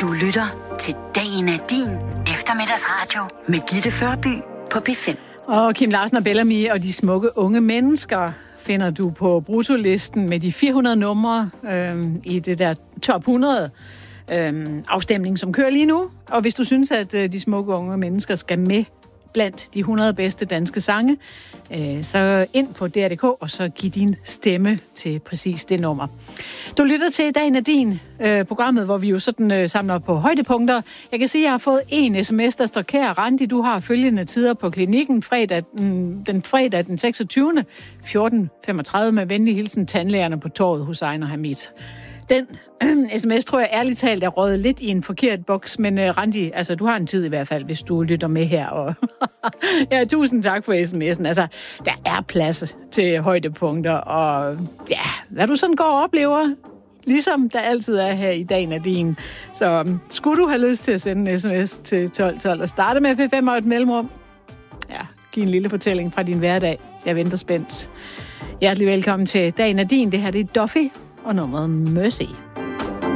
Du lytter til Dagen er din eftermiddagsradio med Gitte Førby på P5. Og Kim Larsen og Bellamy og de smukke unge mennesker finder du på bruttolisten med de 400 numre i det der top 100 afstemning, som kører lige nu. Og hvis du synes, at de smukke unge mennesker skal med blandt de 100 bedste danske sange, så ind på DR.dk, og så giv din stemme til præcis det nummer. Du lytter til Dagen er din, programmet, hvor vi jo sådan samler på højdepunkter. Jeg kan sige, at jeg har fået en sms, der står: kære Randi, du har følgende tider på klinikken den fredag den 26. 14.35 med venlig hilsen tandlægerne på torvet hos Ejner Hamid. Den sms tror jeg ærligt talt er røget lidt i en forkert boks, men Randi, altså du har en tid i hvert fald, hvis du lytter med her. Og ja, tusind tak for sms'en. Altså, der er plads til højdepunkter, og ja, hvad du sådan går og oplever, ligesom der altid er her i Dagen er din. Så skulle du have lyst til at sende en sms til 1212 og starte med P5 og et mellemrum, ja, giv en lille fortælling fra din hverdag. Jeg venter spændt. Hjertelig velkommen til Dagen er din. Det her det er Duffy og nummeret Mercy.